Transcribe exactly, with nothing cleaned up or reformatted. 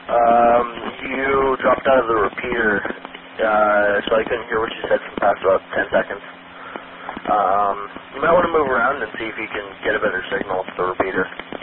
Um, you dropped out of the repeater, uh, so I couldn't hear what you said for the past about ten seconds. Um, you might want to move around and see if you can get a better signal with the repeater.